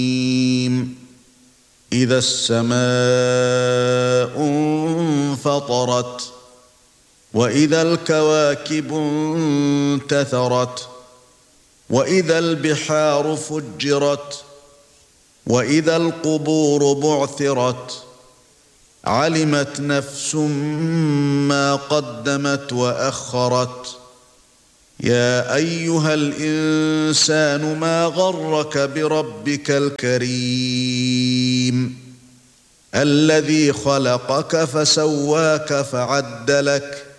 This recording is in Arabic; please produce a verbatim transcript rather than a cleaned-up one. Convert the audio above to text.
إذا السماء انفطرت وإذا الكواكب انتثرت وإذا البحار فجرت وإذا القبور بعثرت علمت نفس ما قدمت وأخرت يا أيها الإنسان ما غرك بربك الكريم الذي خلقك فسواك فعدلك